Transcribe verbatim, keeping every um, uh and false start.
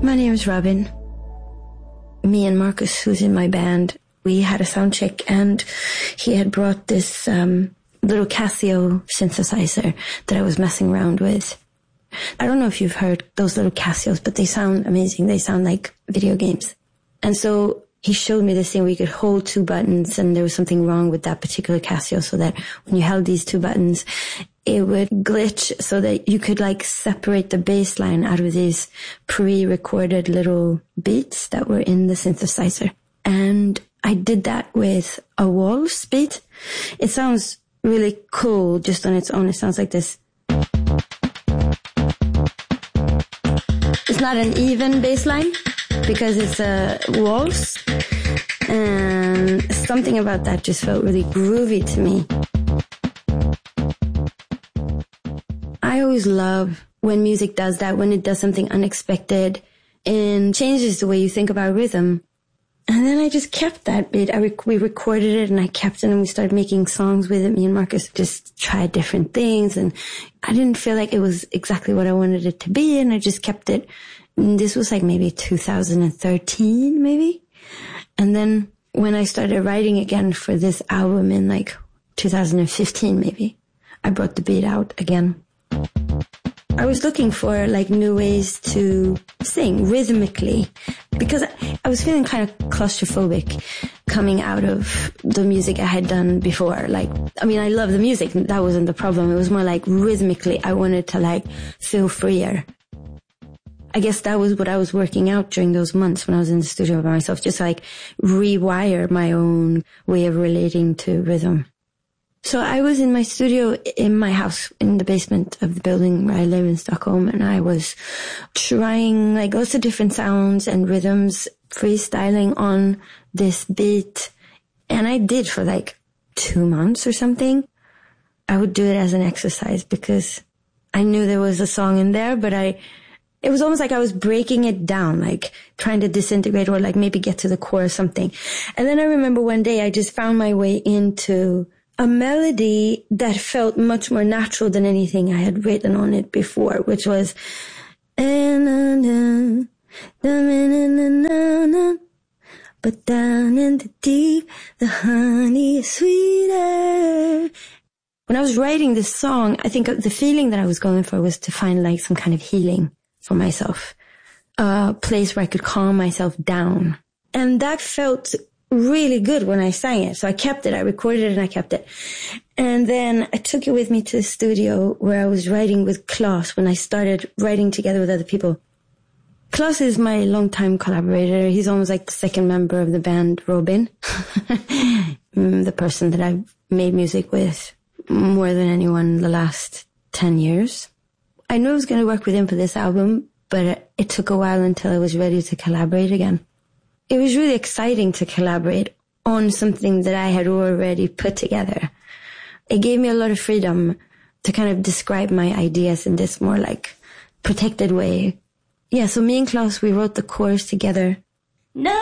My name is Robin. Me and Marcus, who's in my band, we had a sound check and he had brought this um, little Casio synthesizer that I was messing around with. I don't know if you've heard those little Casios, but they sound amazing. They sound like video games. And so he showed me this thing where you could hold two buttons, and there was something wrong with that particular Casio, so that when you held these two buttons, it would glitch so that you could like separate the bass line out of these pre-recorded little beats that were in the synthesizer. And I did that with a waltz beat. It sounds really cool just on its own. It sounds like this. It's not an even bass line because it's a waltz. And something about that just felt really groovy to me. I always love when music does that, when it does something unexpected and changes the way you think about rhythm. And then I just kept that bit. I rec- we recorded it and I kept it, and we started making songs with it. Me and Marcus just tried different things, and I didn't feel like it was exactly what I wanted it to be, and I just kept it. And this was like maybe two thousand thirteen, maybe. And then when I started writing again for this album in like two thousand fifteen, maybe, I brought the beat out again. I was looking for like new ways to sing rhythmically because I was feeling kind of claustrophobic coming out of the music I had done before. Like, I mean, I love the music. That wasn't the problem. It was more like rhythmically, I wanted to like feel freer. I guess that was what I was working out during those months when I was in the studio by myself, just like rewire my own way of relating to rhythm. So I was in my studio in my house in the basement of the building where I live in Stockholm, and I was trying like lots of different sounds and rhythms, freestyling on this beat. And I did for like two months or something. I would do it as an exercise because I knew there was a song in there, but I, it was almost like I was breaking it down, like trying to disintegrate or like maybe get to the core of something. And then I remember one day I just found my way into a melody that felt much more natural than anything I had written on it before, which was but down in the deep, the honey is sweeter. When I was writing this song, I think the feeling that I was going for was to find like some kind of healing for myself, a place where I could calm myself down. And that felt really good when I sang it. So I kept it. I recorded it and I kept it. And then I took it with me to the studio where I was writing with Klaus when I started writing together with other people. Klaus is my longtime collaborator. He's almost like the second member of the band, Robin. The person that I've made music with more than anyone the last ten years. I knew I was going to work with him for this album, but it took a while until I was ready to collaborate again. It was really exciting to collaborate on something that I had already put together. It gave me a lot of freedom to kind of describe my ideas in this more like protected way. Yeah, so me and Klaus, we wrote the chorus together. No.